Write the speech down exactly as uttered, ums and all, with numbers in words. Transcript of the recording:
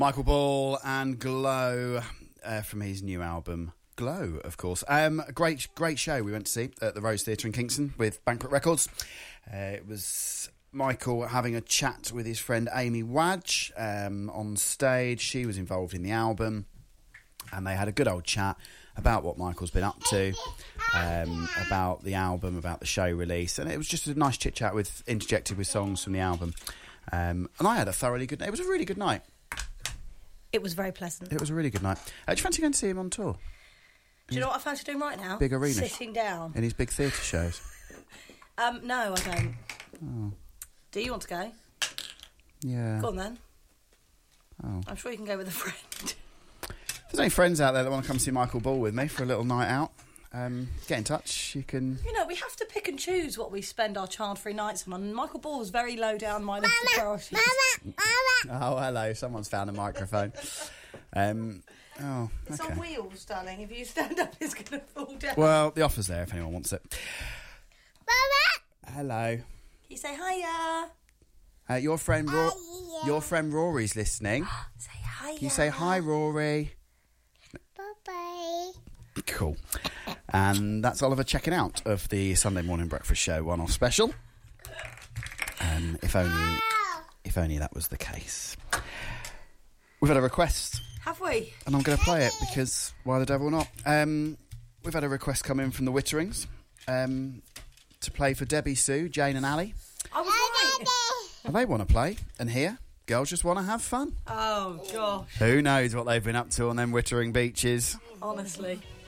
Michael Ball and Glow uh, from his new album Glow, of course. Um, great, great show we went to see at the Rose Theatre in Kingston with Banquet Records. Uh, it was Michael having a chat with his friend Amy Wadge um, on stage. She was involved in the album, and they had a good old chat about what Michael's been up to, um, about the album, about the show release, and it was just a nice chit chat with interjected with songs from the album. Um, and I had a thoroughly good. It was a really good night. It was very pleasant. It was a really good night. Uh, do you fancy going to see him on tour? Do you know what I fancy doing right now? Big arena. Sitting down. In his big theatre shows? Um, no, I don't. Oh. Do you want to go? Yeah. Go on then. Oh. I'm sure you can go with a friend. If there's any friends out there that want to come see Michael Ball with me for a little night out, um, get in touch. You can... You know, we have to pick and choose what we spend our child-free nights on, and Michael Ball was very low down my list of priorities. Mama, Mama. Oh, hello. Someone's found a microphone. Um, oh, It's okay. on wheels, darling. If you stand up, it's going to fall down. Well, the offer's there if anyone wants it. Mama. Hello. Can you say hiya? Uh, your friend Ro- Hiya. your friend Rory's listening. Say hiya. Can you say hi, Rory? Bye-bye. Cool. And that's Oliver checking out of the Sunday Morning Breakfast Show one-off special. Um, if only, if only that was the case. We've had a request, Have we? and I'm going to play it because why the devil not? Um, we've had a request come in from the Witterings um, to play for Debbie, Sue, Jane, and Ali. I was right. And they want to play, and here, girls just want to have fun. Oh, gosh. Who knows what they've been up to on them Wittering beaches? Honestly.